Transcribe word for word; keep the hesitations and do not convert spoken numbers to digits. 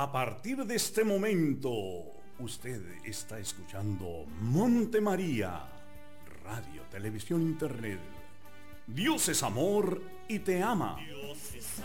A partir de este momento, usted está escuchando Monte María, radio, televisión, internet. Dios es amor y te ama.